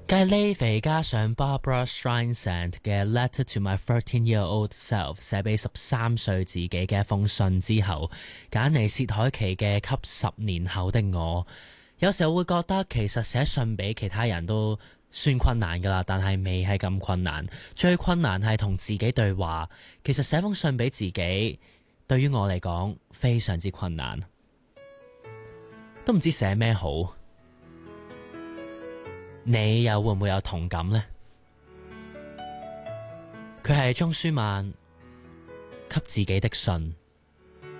繼 Levi 加上 Barbara Streisand 嘅 Letter to My 13-Year-Old Self 寫俾13歲自己嘅一封信之後，揀嚟薛凱琪嘅給10年後的我。有時候會覺得其實寫信俾其他人都算困難㗎啦，但係未係咁困難。最困難係同自己對話。其實寫封信俾自己對於我嚟講非常之困難，都唔知寫咩好。你又會唔會有同感呢？佢係鍾舒漫給自己的信。